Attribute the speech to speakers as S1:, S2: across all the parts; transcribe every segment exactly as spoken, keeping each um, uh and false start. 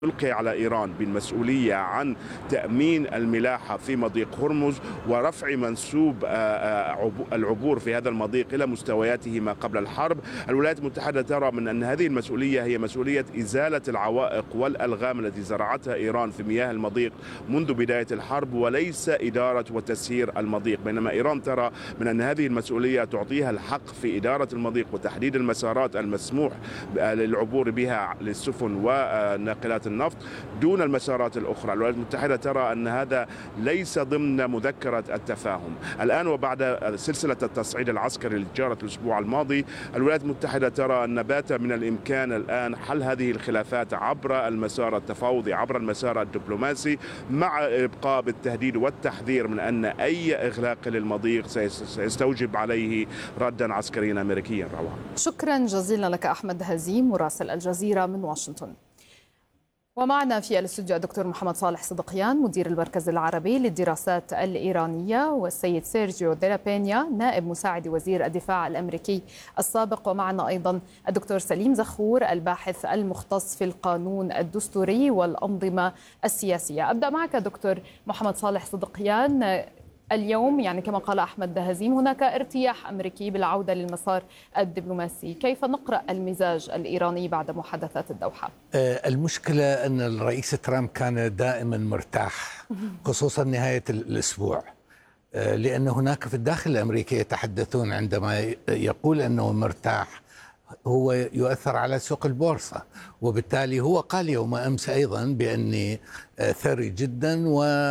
S1: يلقي على إيران بالمسؤولية عن تأمين الملاحة في مضيق هرمز ورفع منسوب العبور في هذا المضيق إلى مستوياته ما قبل الحرب. الولايات المتحدة ترى من أن هذه المسؤولية هي مسؤولية إزالة العوائق والألغام التي زرعتها إيران في مياه المضيق منذ بداية الحرب، وليس إدارة وتسيير المضيق، بينما إيران ترى من أن هذه المسؤولية تعطيها الحق في إدارة المضيق وتحديد المسارات المسموح للعبور بها للسفن وناقلات النفط دون المسارات الأخرى. الولايات المتحدة ترى أن هذا ليس ضمن مذكرة التفاهم. الآن وبعد سلسلة التصعيد العسكري التي جرت الأسبوع الماضي، الولايات المتحدة ترى أن بات من الإمكان الآن حل هذه الخلافات عبر المسار التفاوضي، عبر المسار الدبلوماسي، مع إبقاء بالتهديد والتحذير من أن أي إغلاق للمضيق سيستوجب عليه ردا عسكريا أمريكيا. روعة.
S2: شكرا جزيلا لك أحمد هزيم مراسل الجزيرة من واشنطن. ومعنا في الاستوديو الدكتور محمد صالح صدقيان مدير المركز العربي للدراسات الإيرانية، والسيد سيرجيو ديلا بينيا نائب مساعد وزير الدفاع الأمريكي السابق، ومعنا أيضا الدكتور سليم زخور الباحث المختص في القانون الدستوري والأنظمة السياسية. أبدأ معك دكتور محمد صالح صدقيان. اليوم يعني كما قال أحمد هزيم هناك ارتياح أمريكي بالعودة للمسار الدبلوماسي، كيف نقرأ المزاج الإيراني بعد محادثات الدوحة؟
S3: المشكلة أن الرئيس ترامب كان دائما مرتاح خصوصا نهاية الأسبوع، لأن هناك في الداخل الأمريكي يتحدثون عندما يقول أنه مرتاح هو يؤثر على سوق البورصة، وبالتالي هو قال يوم أمس أيضا بأني ثري جدا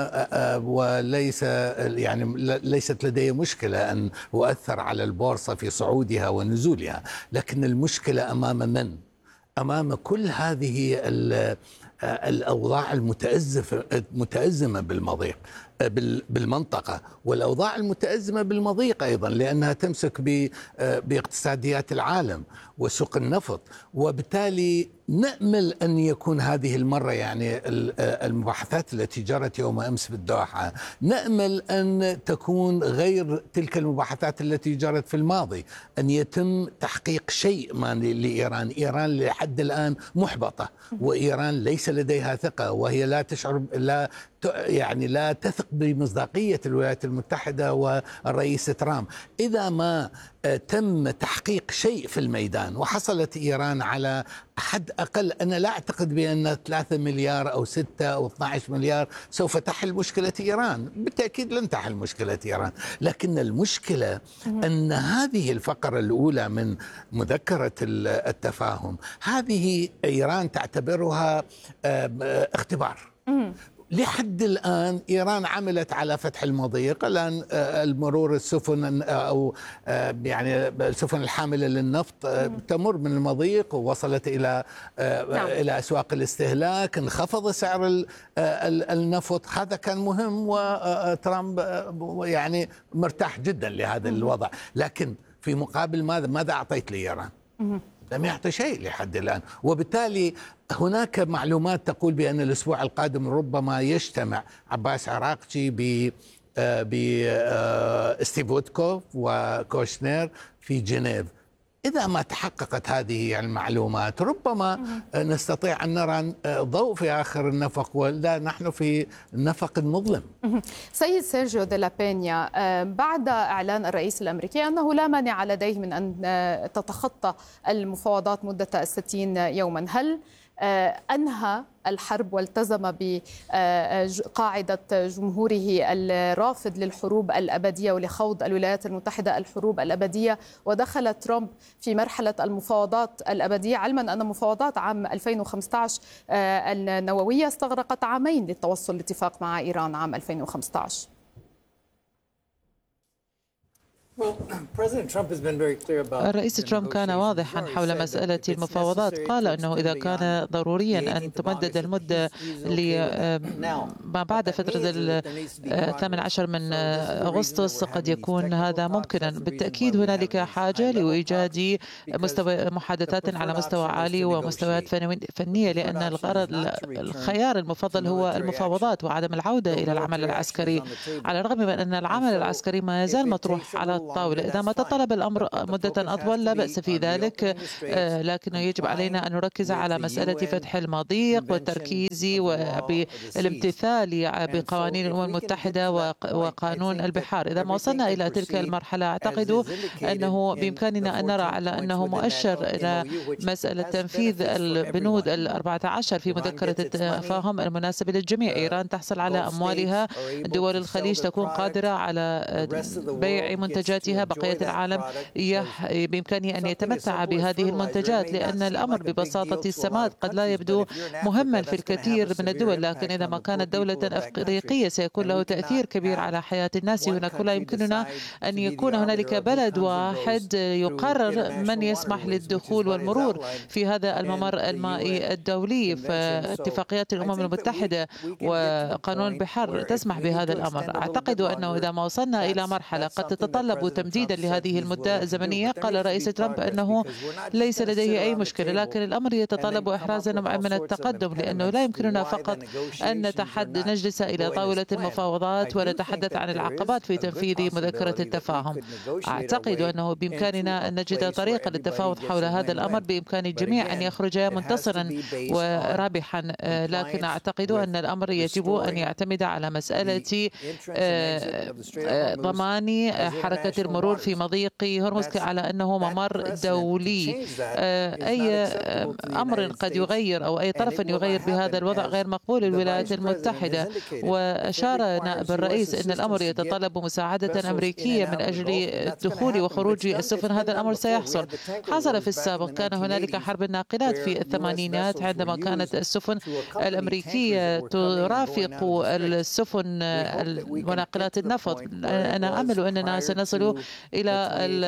S3: وليس يعني ليست لدي مشكلة أن أؤثر على البورصة في صعودها ونزولها، لكن المشكلة أمام من؟ أمام كل هذه الأوضاع المتأزمة بالمضيق بالمنطقة، والأوضاع المتأزمة بالمضيق أيضا لأنها تمسك باقتصاديات العالم وسوق النفط، وبالتالي نأمل أن يكون هذه المرة يعني المباحثات التي جرت يوم أمس بالدوحة نأمل أن تكون غير تلك المباحثات التي جرت في الماضي، أن يتم تحقيق شيء ما لإيران. إيران لحد الآن محبطة، وإيران ليس لديها ثقة، وهي لا تشعر لا يعني لا تثق بمصداقية الولايات المتحدة والرئيس ترامب. إذا ما تم تحقيق شيء في الميدان وحصلت إيران على حد أقل، أنا لا أعتقد بأن ثلاثة مليار أو ستة أو اثني عشر مليار سوف تحل مشكلة إيران، بالتأكيد لن تحل مشكلة إيران، لكن المشكلة أن هذه الفقرة الأولى من مذكرة التفاهم هذه إيران تعتبرها اختبار. لحد الآن إيران عملت على فتح المضيق، الآن المرور السفن أو يعني السفن الحاملة للنفط تمر من المضيق ووصلت إلى نعم. إلى أسواق الاستهلاك، انخفض سعر النفط، هذا كان مهم وترامب يعني مرتاح جدا لهذا الوضع، لكن في مقابل ماذا ماذا أعطيت لإيران؟ لم يعطي شيء لحد الآن، وبالتالي هناك معلومات تقول بأن الأسبوع القادم ربما يجتمع عباس عراقجي ب ستيف ويتكوف وكوشنير في جنيف. إذا ما تحققت هذه المعلومات ربما نستطيع أن نرى ضوء في آخر النفق، ولا نحن في النفق المظلم.
S2: سيد سيرجيو ديلا بينيا، بعد إعلان الرئيس الأمريكي أنه لا مانع لديه من أن تتخطى المفاوضات مدة الستين يوما، هل أنهى الحرب والتزم بقاعدة جمهوره الرافض للحروب الأبدية ولخوض الولايات المتحدة الحروب الأبدية، ودخل ترامب في مرحلة المفاوضات الأبدية، علما أن مفاوضات عام ألفين وخمسة عشر النووية استغرقت عامين للتوصل لاتفاق مع إيران عام ألفين وخمسة عشر؟
S4: الرئيس ترامب كان واضحا حول مسألة المفاوضات، قال أنه إذا كان ضروريا أن تمدد المدة لما بعد فترة الثامن عشر من أغسطس قد يكون هذا ممكنا. بالتأكيد هنالك حاجة لإيجاد مستوى محادثات على مستوى عالي ومستويات فنية، لأن الغرض الخيار المفضل هو المفاوضات وعدم العودة إلى العمل العسكري، على الرغم من أن العمل العسكري ما يزال مطروح على الطاولة. إذا ما تطلب الأمر مدة أطول لا بأس في ذلك، لكنه يجب علينا أن نركز على مسألة فتح المضيق والتركيز بالامتثال بقوانين الأمم المتحدة وقانون البحار. إذا ما وصلنا إلى تلك المرحلة أعتقد أنه بإمكاننا أن نرى على أنه مؤشر إلى مسألة تنفيذ البنود الأربعة عشر في مذكرة التفاهم المناسبة للجميع. إيران تحصل على أموالها، دول الخليج تكون قادرة على بيع منتجاتها، بقية العالم بإمكانه أن يتمتع بهذه المنتجات، لأن الأمر ببساطة السماد قد لا يبدو مهما في الكثير من الدول، لكن إذا ما كانت دولة أفريقية سيكون له تأثير كبير على حياة الناس هناك. لا يمكننا أن يكون هنالك بلد واحد يقرر من يسمح للدخول والمرور في هذا الممر المائي الدولي. فاتفاقيات الأمم المتحدة وقانون البحار تسمح بهذا الأمر. أعتقد أنه إذا ما وصلنا إلى مرحلة قد تتطلب تمديدا لهذه المدة الزمنية، قال الرئيس ترامب أنه ليس لديه أي مشكلة، لكن الأمر يتطلب إحرازا من التقدم، لأنه لا يمكننا فقط أن نتحد نجلس إلى طاولة المفاوضات ونتحدث عن العقبات في تنفيذ مذكرة التفاهم. أعتقد أنه بإمكاننا أن نجد طريقة للتفاوض حول هذا الأمر، بإمكان الجميع أن يخرج منتصرا ورابحا، لكن أعتقد أن الأمر يجب أن يعتمد على مسألة ضمان حركة المرور في مضيق هرمز على أنه ممر دولي. أي أمر قد يغير أو أي طرف يغير بهذا الوضع غير مقبول للولايات المتحدة. وأشار نائب الرئيس أن الأمر يتطلب مساعدة أمريكية من أجل الدخول وخروج السفن. هذا الأمر سيحصل. حصل في السابق، كان هنالك حرب الناقلات في الثمانينات عندما كانت السفن الأمريكية ترافق السفن وناقلات النفط. أنا أمل أننا سنصل إلى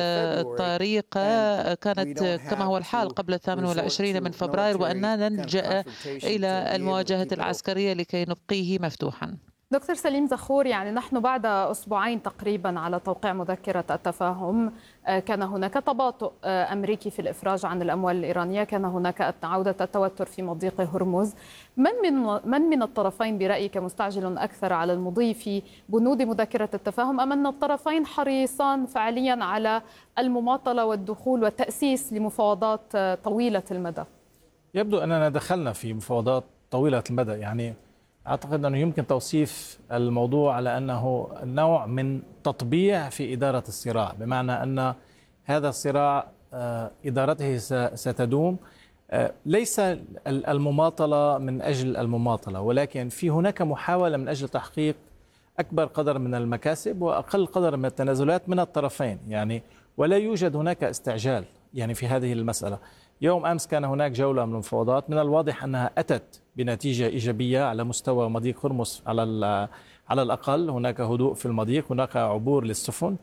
S4: الطريقة كانت كما هو الحال قبل الثامن والعشرين من فبراير، وأننا نلجأ إلى المواجهة العسكرية لكي نبقيه مفتوحا.
S2: دكتور سليم زخور، يعني نحن بعد أسبوعين تقريبا على توقيع مذكرة التفاهم كان هناك تباطؤ أمريكي في الإفراج عن الأموال الإيرانية، كان هناك عودة التوتر في مضيق هرمز. من من من من الطرفين برأيك مستعجل أكثر على المضي في بنود مذكرة التفاهم، أم أن الطرفين حريصان فعليا على المماطلة والدخول والتأسيس لمفاوضات طويلة المدى؟
S5: يبدو أننا دخلنا في مفاوضات طويلة المدى. يعني أعتقد أنه يمكن توصيف الموضوع على أنه نوع من تطبيع في إدارة الصراع، بمعنى أن هذا الصراع إدارته ستدوم. ليس المماطلة من أجل المماطلة، ولكن في هناك محاولة من أجل تحقيق أكبر قدر من المكاسب وأقل قدر من التنازلات من الطرفين. يعني ولا يوجد هناك استعجال يعني في هذه المسألة. يوم أمس كان هناك جولة من المفاوضات، من الواضح أنها أتت بنتيجة إيجابية على مستوى مضيق هرمز. على على الأقل هناك هدوء في المضيق، هناك عبور للسفن،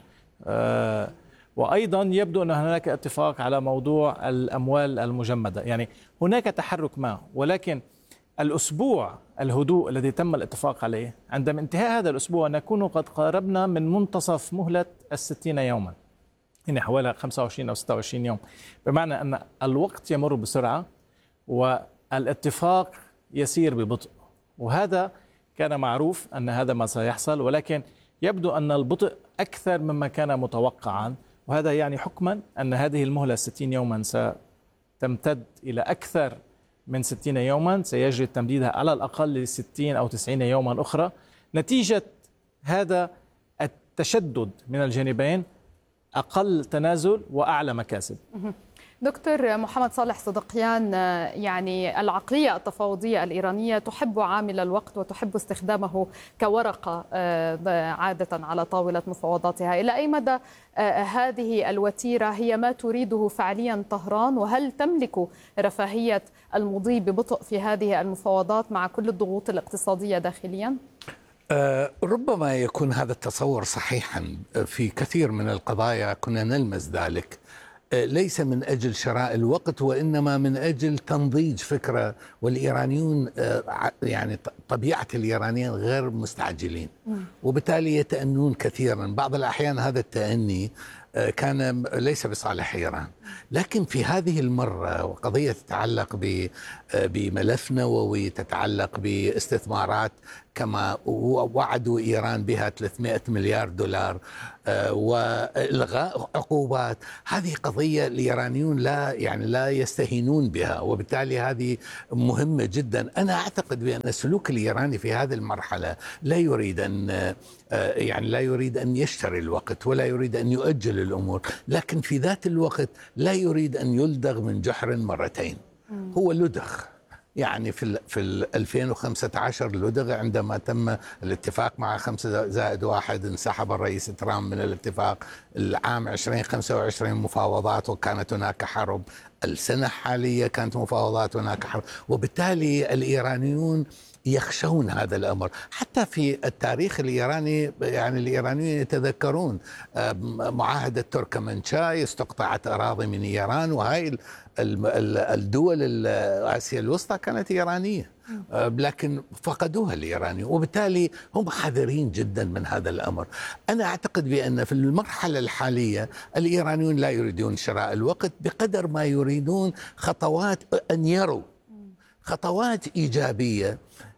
S5: وأيضا يبدو أن هناك اتفاق على موضوع الأموال المجمدة. يعني هناك تحرك ما، ولكن الأسبوع الهدوء الذي تم الاتفاق عليه عندما انتهاء هذا الأسبوع نكون قد قاربنا من منتصف مهلة الستين يوما، يعني حوالي خمسة وعشرين أو ستة وعشرين يوم، بمعنى أن الوقت يمر بسرعة والاتفاق يسير ببطء. وهذا كان معروف أن هذا ما سيحصل، ولكن يبدو أن البطء أكثر مما كان متوقعا، وهذا يعني حكما أن هذه المهلة ستين يوما ستمتد إلى أكثر من ستين يوما، سيجري تمديدها على الأقل ل ستين أو تسعين يوما أخرى، نتيجة هذا التشدد من الجانبين، أقل تنازل وأعلى مكاسب.
S2: دكتور محمد صالح صدقيان، يعني العقلية التفاوضية الإيرانية تحب عامل الوقت وتحب استخدامه كورقة عادة على طاولة مفاوضاتها. إلى أي مدى هذه الوتيرة هي ما تريده فعليا طهران؟ وهل تملك رفاهية المضي ببطء في هذه المفاوضات مع كل الضغوط الاقتصادية داخليا؟
S3: أه ربما يكون هذا التصور صحيحا. في كثير من القضايا كنا نلمس ذلك، ليس من أجل شراء الوقت وإنما من أجل تنضيج فكرة. والإيرانيون يعني طبيعة الإيرانيين غير مستعجلين، وبالتالي يتأنون كثيرا. بعض الأحيان هذا التأني كان ليس بصالح إيران. لكن في هذه المرة وقضية تتعلق بملف نووي، تتعلق باستثمارات كما وعدوا إيران بها ثلاثمائة مليار دولار وإلغاء عقوبات، هذه قضية الإيرانيون لا يعني لا يستهينون بها، وبالتالي هذه مهمة جدا. أنا أعتقد بأن السلوك الإيراني في هذه المرحلة لا يريد أن يعني لا يريد أن يشتري الوقت ولا يريد أن يؤجل الأمور، لكن في ذات الوقت لا يريد أن يلدغ من جحر مرتين. هو لدغ يعني في في ألفين وخمسة عشر لدغ عندما تم الاتفاق مع خمسة زائد واحد، انسحب الرئيس ترامب من الاتفاق. العام ألفين وخمسة وعشرين مفاوضات وكانت هناك حرب. السنة الحالية كانت مفاوضات هناك حرب، وبالتالي الإيرانيون يخشون هذا الأمر. حتى في التاريخ الإيراني يعني الإيرانيين يتذكرون معاهدة تركمانشاي، استقطعت أراضي من إيران، وهاي الدول الآسيا الوسطى كانت إيرانية لكن فقدوها الإيراني، وبالتالي هم حذرين جدا من هذا الأمر. أنا أعتقد بأن في المرحلة الحالية الإيرانيون لا يريدون شراء الوقت بقدر ما يريدون خطوات، أن يروا خطوات إيجابية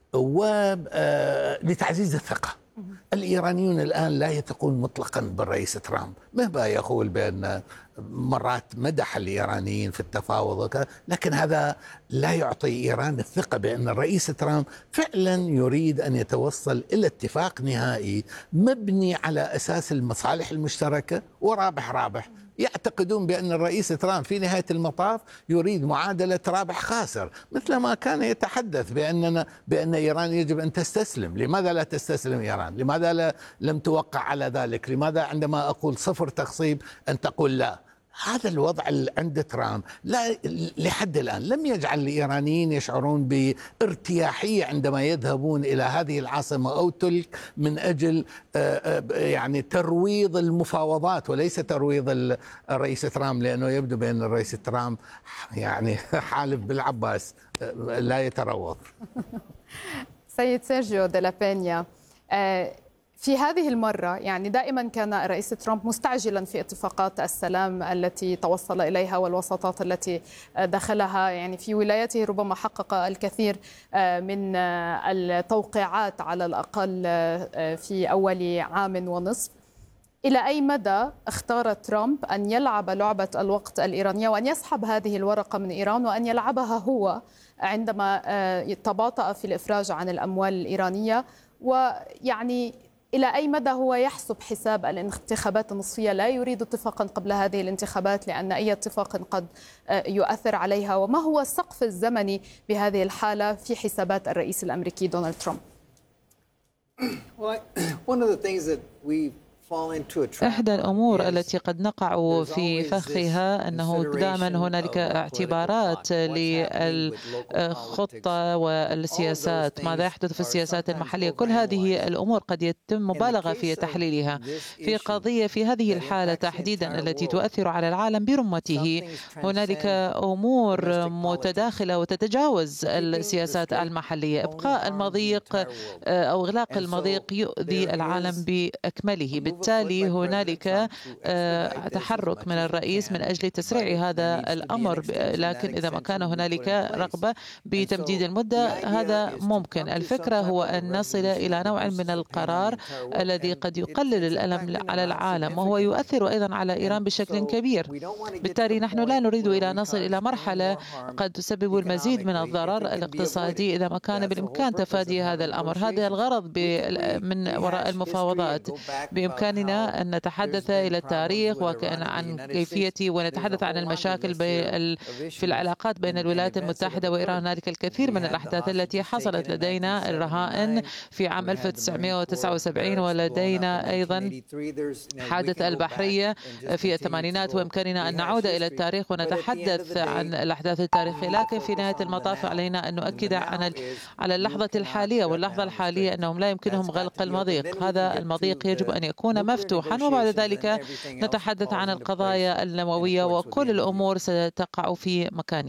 S3: ولتعزيز الثقة. الإيرانيون الآن لا يثقون مطلقا بالرئيس ترامب، مهما يقول بأن مرات مدح الإيرانيين في التفاوض، لكن هذا لا يعطي إيران الثقة بأن الرئيس ترامب فعلا يريد أن يتوصل إلى اتفاق نهائي مبني على أساس المصالح المشتركة ورابح رابح. يعتقدون بأن الرئيس ترامب في نهاية المطاف يريد معادلة رابح خاسر، مثل ما كان يتحدث بأننا بأن إيران يجب أن تستسلم. لماذا لا تستسلم إيران؟ لماذا لا لم توقع على ذلك؟ لماذا عندما أقول صفر تخصيب أن تقول لا؟ هذا الوضع عند ترامب لا لحد الآن لم يجعل الإيرانيين يشعرون بارتياحية عندما يذهبون إلى هذه العاصمة أو تلك من أجل يعني ترويض المفاوضات وليس ترويض الرئيس ترامب، لأنه يبدو بأن الرئيس ترامب يعني حالف بالعباس لا يتروض.
S2: سيد سيرجيو دي لا بينيا، في هذه المرة يعني دائما كان الرئيس ترامب مستعجلا في اتفاقات السلام التي توصل إليها والوساطات التي دخلها، يعني في ولايته ربما حقق الكثير من التوقيعات على الأقل في أول عام ونصف. إلى أي مدى اختار ترامب أن يلعب لعبة الوقت الإيرانية وأن يسحب هذه الورقة من إيران وأن يلعبها هو عندما تباطأ في الإفراج عن الأموال الإيرانية؟ ويعني إلى أي مدى هو يحسب حساب الانتخابات النصفية، لا يريد اتفاقا قبل هذه الانتخابات لأن أي اتفاق قد يؤثر عليها؟ وما هو السقف الزمني بهذه الحالة في حسابات الرئيس الأمريكي دونالد ترامب؟
S4: إحدى الأمور التي قد نقع في فخها أنه دائما هنالك اعتبارات للخطة والسياسات، ماذا يحدث في السياسات المحلية، كل هذه الأمور قد يتم مبالغة في تحليلها. في قضية في هذه الحالة تحديدا التي تؤثر على العالم برمته، هنالك أمور متداخلة وتتجاوز السياسات المحلية. إبقاء المضيق أو إغلاق المضيق يؤذي العالم بأكمله، بالتالي هنالك تحرك من الرئيس من أجل تسريع هذا الأمر، لكن إذا ما كان هنالك رغبة بتمديد المدة هذا ممكن. الفكرة هو أن نصل إلى نوع من القرار الذي قد يقلل الألم على العالم، وهو يؤثر أيضا على إيران بشكل كبير. بالتالي نحن لا نريد إلى نصل إلى مرحلة قد تسبب المزيد من الضرر الاقتصادي إذا ما كان بالإمكان تفادي هذا الأمر. هذا الغرض من وراء المفاوضات. بإمكاننا أن نتحدث إلى التاريخ وعن كيفية ونتحدث عن المشاكل في العلاقات بين الولايات المتحدة وإيران. هنالك الكثير من الأحداث التي حصلت لدينا، الرهائن في عام ألف وتسعمائة وتسعة وسبعين، ولدينا أيضا حادث البحرية في الثمانينات، وإمكاننا أن نعود إلى التاريخ ونتحدث عن الأحداث التاريخية، لكن في نهاية المطاف علينا أن نؤكد على اللحظة الحالية، واللحظة الحالية أنهم لا يمكنهم غلق المضيق. هذا المضيق يجب أن يكون مفتوحا، وبعد ذلك نتحدث عن القضايا النووية وكل الأمور ستقع في مكانها.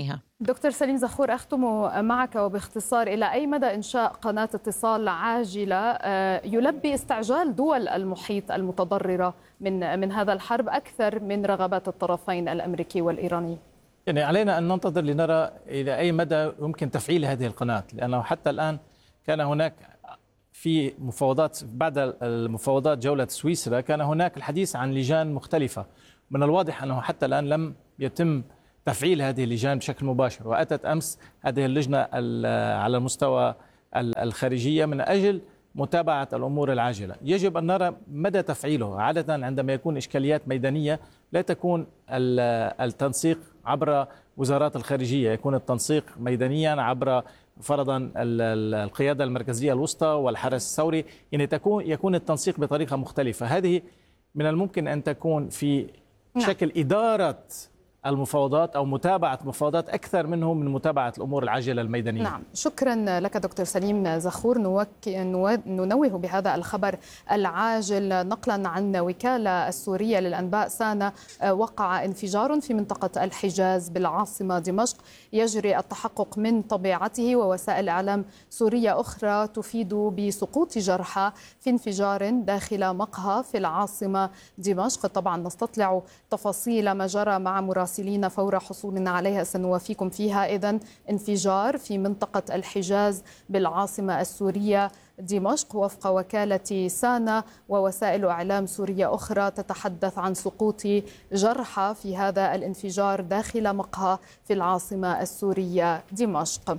S2: دكتور سليم زخور، أختم معك وباختصار، إلى أي مدى إنشاء قناة اتصال عاجلة يلبي استعجال دول المحيط المتضررة من من هذا الحرب أكثر من رغبات الطرفين الأمريكي والإيراني؟
S5: يعني علينا أن ننتظر لنرى إلى أي مدى يمكن تفعيل هذه القناة، لأنه حتى الآن كان هناك في مفاوضات بعد المفاوضات جولة سويسرا كان هناك الحديث عن لجان مختلفة. من الواضح أنه حتى الآن لم يتم تفعيل هذه اللجان بشكل مباشر، وأتت أمس هذه اللجنة على المستوى الخارجية من أجل متابعة الأمور العاجلة. يجب أن نرى مدى تفعيله. عادة عندما يكون إشكاليات ميدانية لا تكون التنسيق عبر وزارات الخارجية، يكون التنسيق ميدانيا عبر فرضا القيادة المركزية الوسطى والحرس الثوري، يعني تكون يكون التنسيق بطريقة مختلفة. هذه من الممكن أن تكون في شكل إدارة المفاوضات أو متابعة مفاوضات أكثر منه من متابعة الأمور العاجلة الميدانية.
S2: نعم، شكرا لك دكتور سليم زخور. نوك... ننوه بهذا الخبر العاجل نقلا عن وكالة السورية للأنباء سانا. وقع انفجار في منطقة الحجاز بالعاصمة دمشق يجري التحقق من طبيعته، ووسائل إعلام سورية أخرى تفيد بسقوط جرحى في انفجار داخل مقهى في العاصمة دمشق. طبعا نستطلع تفاصيل ما جرى مع مراسلين فور حصولنا عليها سنوافيكم فيها. إذن انفجار في منطقة الحجاز بالعاصمة السورية دمشق وفق وكالة سانا، ووسائل إعلام سورية أخرى تتحدث عن سقوط جرحى في هذا الانفجار داخل مقهى في العاصمة السورية دمشق.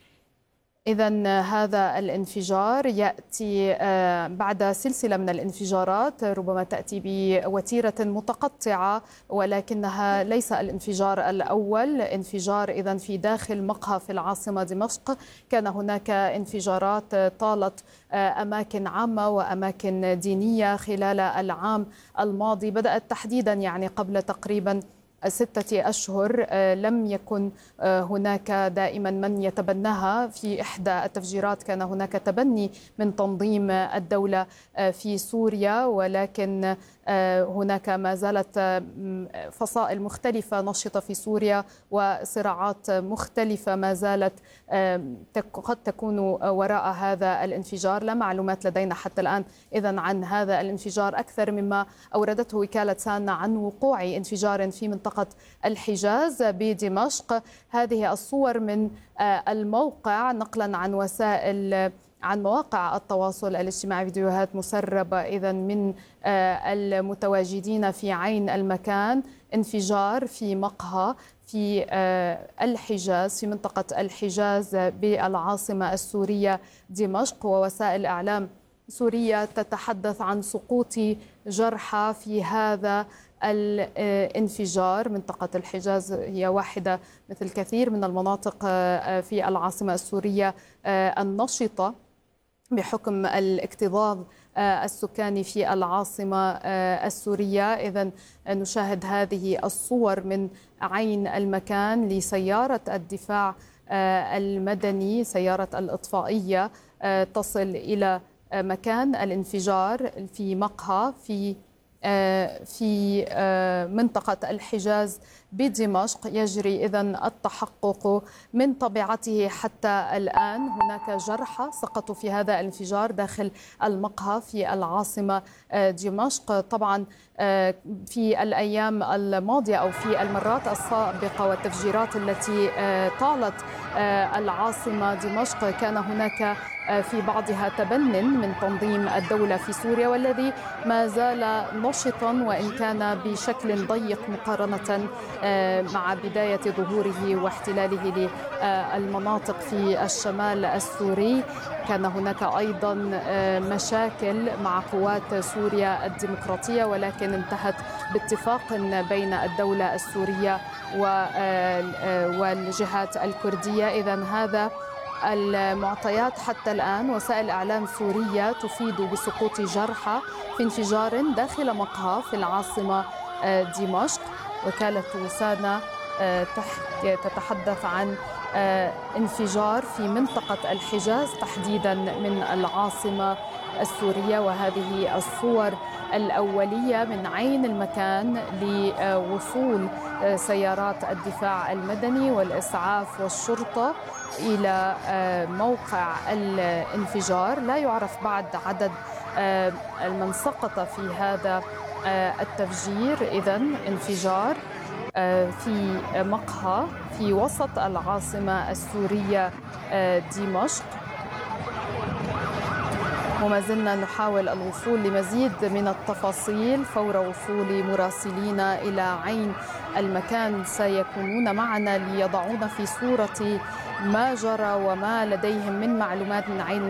S2: إذن هذا الانفجار يأتي بعد سلسلة من الانفجارات ربما تأتي بوتيرة متقطعة، ولكنها ليس الانفجار الأول. انفجار إذن في داخل مقهى في العاصمة دمشق. كان هناك انفجارات طالت أماكن عامة وأماكن دينية خلال العام الماضي، بدأت تحديدا يعني قبل تقريبا ستة أشهر. لم يكن هناك دائما من يتبناها. في إحدى التفجيرات كان هناك تبني من تنظيم الدولة في سوريا، ولكن هناك ما زالت فصائل مختلفة نشطة في سوريا وصراعات مختلفة ما زالت قد تكون وراء هذا الانفجار. لا معلومات لدينا حتى الآن إذن عن هذا الانفجار أكثر مما أوردته وكالة سانا عن وقوع انفجار في منطقة الحجاز بدمشق. هذه الصور من الموقع نقلا عن وسائل عن مواقع التواصل الاجتماعي، فيديوهات مسربة إذن من المتواجدين في عين المكان. انفجار في مقهى في الحجاز في منطقة الحجاز بالعاصمة السورية دمشق، ووسائل إعلام سورية تتحدث عن سقوط جرحى في هذا الانفجار. منطقة الحجاز هي واحدة مثل كثير من المناطق في العاصمة السورية النشطة بحكم الاكتظاظ السكاني في العاصمة السورية. إذن نشاهد هذه الصور من عين المكان لسيارة الدفاع المدني، سيارة الإطفائية تصل إلى مكان الانفجار في مقهى في في منطقة الحجاز بدمشق. يجري إذن التحقق من طبيعته حتى الآن. هناك جرحى سقطوا في هذا الانفجار داخل المقهى في العاصمة دمشق. طبعا في الأيام الماضية أو في المرات السابقة والتفجيرات التي طالت العاصمة دمشق كان هناك في بعضها تبن من تنظيم الدولة في سوريا، والذي ما زال نشطا وإن كان بشكل ضيق مقارنة مع بداية ظهوره واحتلاله للمناطق في الشمال السوري. كان هناك أيضا مشاكل مع قوات سوريا الديمقراطية، ولكن انتهت باتفاق بين الدولة السورية والجهات الكردية. إذن هذا المعطيات حتى الآن. وسائل إعلام سورية تفيد بسقوط جرحى في انفجار داخل مقهى في العاصمة دمشق. وكالة سانا تتحدث عن انفجار في منطقة الحجاز تحديدا من العاصمة السورية. وهذه الصور الأولية من عين المكان لوصول سيارات الدفاع المدني والإسعاف والشرطة إلى موقع الانفجار. لا يعرف بعد عدد من سقط في هذا التفجير. إذن انفجار في مقهى في وسط العاصمة السورية دمشق. وما زلنا نحاول الوصول لمزيد من التفاصيل فور وصول مراسلينا إلى عين المكان. سيكونون معنا ليضعون في صورة ما جرى وما لديهم من معلومات من عين